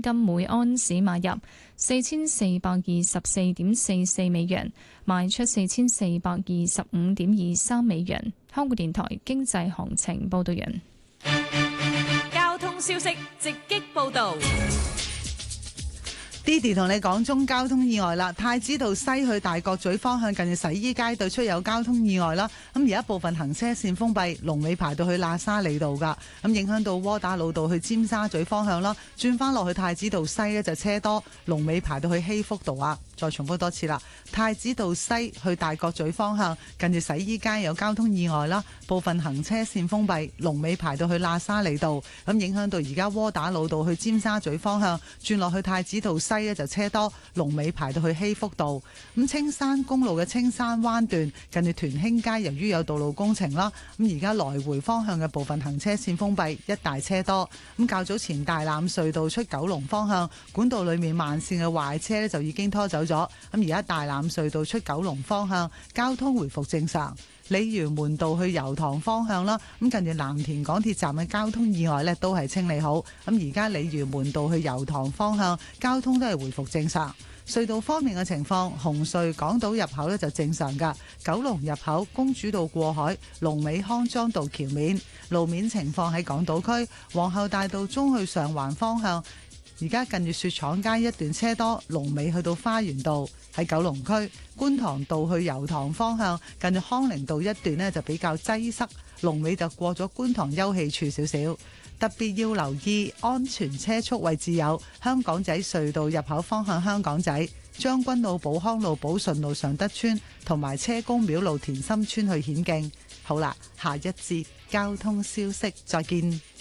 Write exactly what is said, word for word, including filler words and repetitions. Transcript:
金每安士買入四千四百二十四點四四美元，賣出四千四百二十五點二三美元。香港電台經濟行情報道完。 交通消息直擊報道。 Didi 同你講中交通意外啦，太子道西去大角咀方向近住洗衣街對出有交通意外啦，咁而家部分行車線封閉，龍尾排到去喇沙利道噶，咁影響到窩打老道去尖沙咀方向啦，轉翻落去太子道西呢就車多，龍尾排到去希福道啊。再重複多次啦，太子道西去大角咀方向近住洗衣街有交通意外啦，部分行車線封閉，龍尾排到去喇沙利道，咁影響到而家窩打老道去尖沙咀方向轉落去太子道西呢就車多，龍尾排到去希福道。咁青山公路嘅青山灣段近住屯興街，由於有道路工程啦，咁而家來回方向嘅部分行車線封閉，一大車多。咁較早前大欖隧道出九龍方向管道裏面慢線嘅壞車呢就已經拖走咗，咁而家大欖隧道出九龍方向交通回復正常。鯉魚門道去油塘方向啦，咁近住藍田港鐵站嘅交通意外呢都係清理好，咁而家鯉魚門道去油塘方向交通都係回復正常。隧道方面嘅情況，紅隧港島入口呢就正常噶，九龍入口公主道過海、龍尾康莊道橋面路面情況喺港島區皇后大道中去上環方向。而家近住雪廠街一段車多，龍尾去到花園道。喺九龍區觀塘道去油塘方向近住康寧道一段呢就比較擠塞，龍尾就過咗觀塘休憩處少少。特別要留意安全車速位置有香港仔隧道入口方向香港仔、將軍澳寶康路寶順路尚德村同埋車公廟路田心村去顯徑。好啦，下一節交通消息再見。